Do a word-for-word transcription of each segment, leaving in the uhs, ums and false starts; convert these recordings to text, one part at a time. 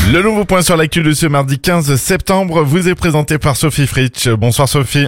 Le nouveau point sur l'actu de ce mardi quinze septembre vous est présenté par Sophie Fritsch. Bonsoir Sophie.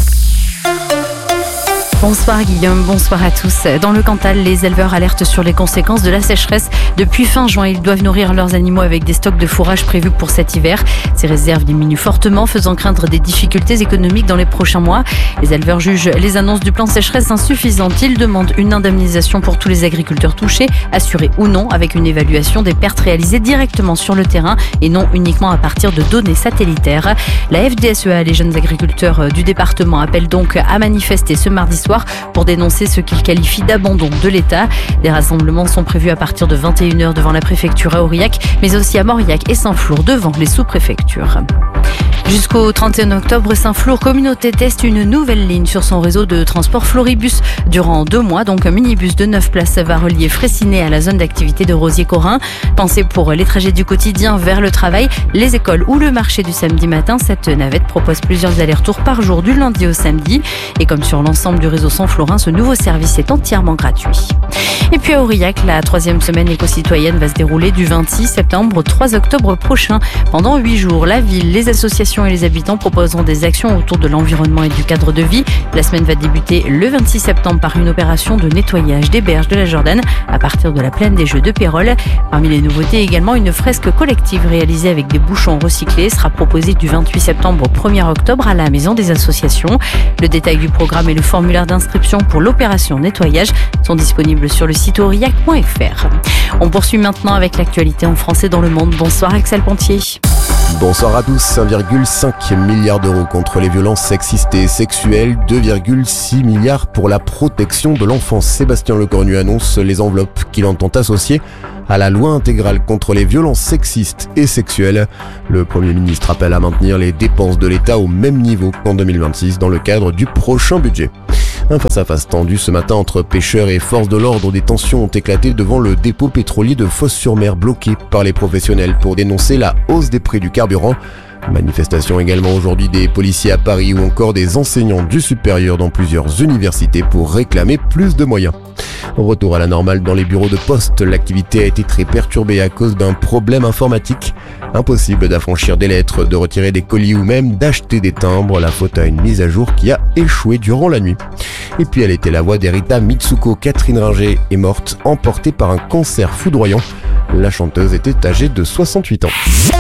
Bonsoir Guillaume, bonsoir à tous. Dans le Cantal, les éleveurs alertent sur les conséquences de la sécheresse. Depuis fin juin, ils doivent nourrir leurs animaux avec des stocks de fourrage prévus pour cet hiver. Ces réserves diminuent fortement, faisant craindre des difficultés économiques dans les prochains mois. Les éleveurs jugent les annonces du plan sécheresse insuffisantes. Ils demandent une indemnisation pour tous les agriculteurs touchés, assurée ou non, avec une évaluation des pertes réalisées directement sur le terrain et non uniquement à partir de données satellitaires. La F D S E A, les jeunes agriculteurs du département, appellent donc à manifester ce mardi soir pour dénoncer ce qu'ils qualifient d'abandon de l'État. Des rassemblements sont prévus à partir de vingt et une heures devant la préfecture à Aurillac, mais aussi à Mauriac et Saint-Flour devant les sous-préfectures. Jusqu'au trente et un octobre, Saint-Flour Communauté teste une nouvelle ligne sur son réseau de transport Floribus. Durant deux mois, donc un minibus de neuf places va relier Fraissinet à la zone d'activité de Rosier-Corin. Pensé pour les trajets du quotidien vers le travail, les écoles ou le marché du samedi matin, cette navette propose plusieurs allers-retours par jour du lundi au samedi. Et comme sur l'ensemble du réseau Saint-Florin, ce nouveau service est entièrement gratuit. Et puis à Aurillac, la troisième semaine éco-citoyenne va se dérouler du vingt-six septembre au trois octobre prochain. Pendant huit jours, la ville, les associations et les habitants proposeront des actions autour de l'environnement et du cadre de vie. La semaine va débuter le vingt-six septembre par une opération de nettoyage des berges de la Jordanne à partir de la plaine des Jeux de Pérol. Parmi les nouveautés, également une fresque collective réalisée avec des bouchons recyclés sera proposée du vingt-huit septembre au premier octobre à la Maison des Associations. Le détail du programme et le formulaire d'inscription pour l'opération nettoyage sont disponibles sur le site aurillac point f r. On poursuit maintenant avec l'actualité en français dans le monde. Bonsoir Axel Pontier. Bonsoir à tous. un virgule cinq milliard d'euros contre les violences sexistes et sexuelles, deux virgule six milliards pour la protection de l'enfance. Sébastien Lecornu annonce les enveloppes qu'il entend associer à la loi intégrale contre les violences sexistes et sexuelles. Le Premier ministre appelle à maintenir les dépenses de l'État au même niveau qu'en deux mille vingt-six dans le cadre du prochain budget. Un face-à-face tendu ce matin entre pêcheurs et forces de l'ordre. Des tensions ont éclaté devant le dépôt pétrolier de Fos-sur-Mer bloqué par les professionnels pour dénoncer la hausse des prix du carburant. Manifestation également aujourd'hui des policiers à Paris ou encore des enseignants du supérieur dans plusieurs universités pour réclamer plus de moyens. Retour à la normale dans les bureaux de poste. L'activité a été très perturbée à cause d'un problème informatique. Impossible d'affranchir des lettres, de retirer des colis ou même d'acheter des timbres. La faute à une mise à jour qui a échoué durant la nuit. Et puis elle était la voix d'Erita Mitsuko. Catherine Ringer est morte, emportée par un cancer foudroyant. La chanteuse était âgée de soixante-huit ans.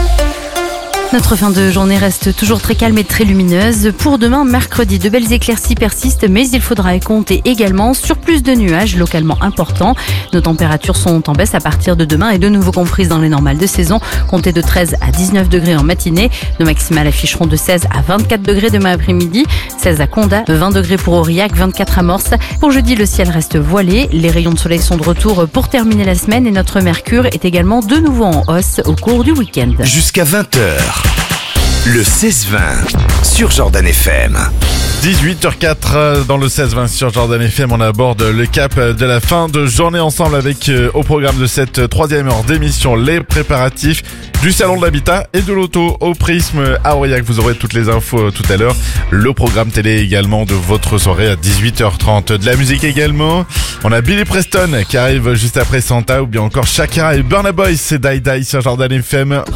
Notre fin de journée reste toujours très calme et très lumineuse. Pour demain, mercredi, de belles éclaircies persistent, mais il faudra compter également sur plus de nuages localement importants. Nos températures sont en baisse à partir de demain et de nouveau comprises dans les normales de saison. Comptez de treize à dix-neuf degrés en matinée. Nos maximales afficheront de seize à vingt-quatre degrés demain après-midi. seize à Condat, vingt degrés pour Aurillac, vingt-quatre à Morse. Pour jeudi, le ciel reste voilé. Les rayons de soleil sont de retour pour terminer la semaine et notre mercure est également de nouveau en hausse au cours du week-end. Jusqu'à vingt heures. Le seize vingt sur Jordan F M. dix-huit heures quatre dans le seize vingt sur Jordan F M. On aborde le cap de la fin de journée ensemble avec euh, au programme de cette troisième heure d'émission les préparatifs du salon de l'habitat et de l'auto au Prisme à Aurillac. Vous aurez toutes les infos tout à l'heure. Le programme télé également de votre soirée à dix-huit heures trente. De la musique également. On a Billy Preston qui arrive juste après Santa ou bien encore Shakira et Burna Boy. C'est Die Die sur Jordan F M.